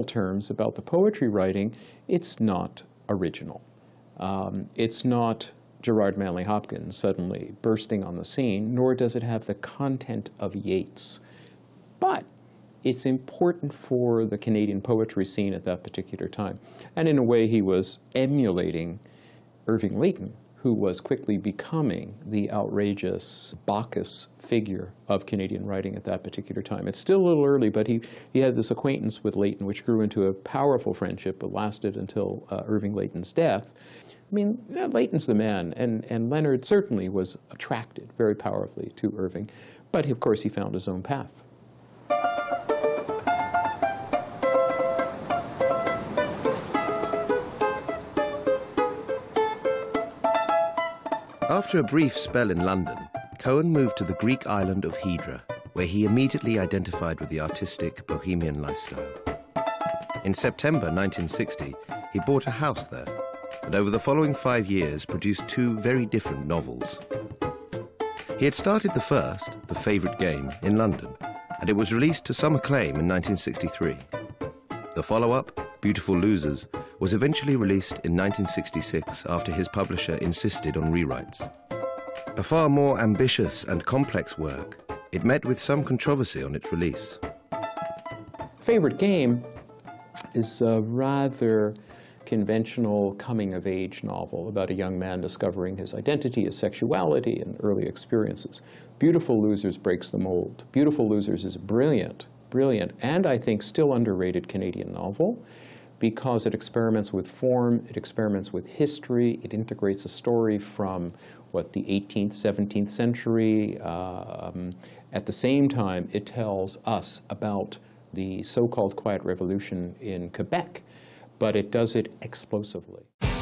terms about the poetry writing, it's not original. It's not Gerard Manley Hopkins suddenly bursting on the scene, nor does it have the content of Yeats. But it's important for the Canadian poetry scene at that particular time. And in a way, he was emulating Irving Layton, who was quickly becoming the outrageous Bacchus figure of Canadian writing at that particular time. It's still a little early, but he had this acquaintance with Layton, which grew into a powerful friendship, but lasted until Irving Layton's death. I mean, Layton's the man, and Leonard certainly was attracted very powerfully to Irving, but of course he found his own path. After a brief spell in London, Cohen moved to the Greek island of Hydra, where he immediately identified with the artistic bohemian lifestyle. In September 1960, he bought a house there, and over the following 5 years produced 2 very different novels. He had started the first, The Favourite Game, in London, and it was released to some acclaim in 1963. The follow-up, Beautiful Losers, was eventually released in 1966 after his publisher insisted on rewrites. A far more ambitious and complex work, it met with some controversy on its release. Favourite Game is a rather conventional coming-of-age novel about a young man discovering his identity, his sexuality, and early experiences. Beautiful Losers breaks the mold. Beautiful Losers is a brilliant, and I think still underrated Canadian novel, because it experiments with form, it experiments with history, it integrates a story from, the 18th, 17th century. At the same time, it tells us about the so-called Quiet Revolution in Quebec, but it does it explosively.